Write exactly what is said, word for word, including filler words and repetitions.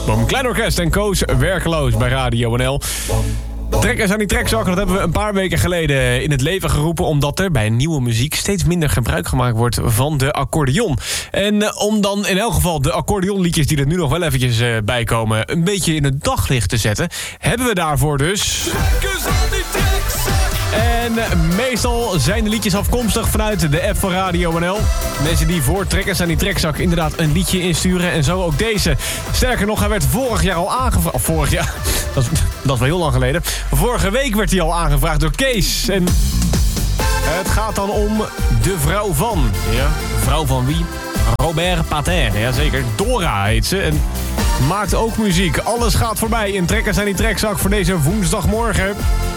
Boom, Klein Orkest en Koos Werkeloos bij Radio N L. Trekkers aan die trekzak, dat hebben we een paar weken geleden in het leven geroepen... omdat er bij nieuwe muziek steeds minder gebruik gemaakt wordt van de accordeon. En om dan in elk geval de accordeonliedjes die er nu nog wel eventjes uh, bij komen... een beetje in het daglicht te zetten, hebben we daarvoor dus... Trekkers aan die trekzak! En meestal zijn de liedjes afkomstig vanuit de app van Radio N L. Mensen die voor Trekkers aan die trekzak inderdaad een liedje insturen. En zo ook deze. Sterker nog, hij werd vorig jaar al aangevraagd. Of vorig jaar, dat is, dat is wel heel lang geleden. Vorige week werd hij al aangevraagd door Kees. En het gaat dan om de vrouw van. Ja, vrouw van wie? Robert Pater, jazeker. Dora heet ze. En maakt ook muziek. Alles gaat voorbij in Trekkers aan die trekzak voor deze woensdagmorgen.